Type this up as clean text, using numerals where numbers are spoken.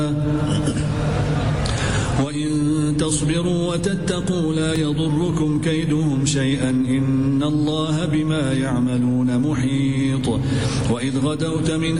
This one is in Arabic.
وإن تصبروا وتتقوا لا يضركم كيدهم شيئا إن الله بما يعملون محيط. وإذ غدوت من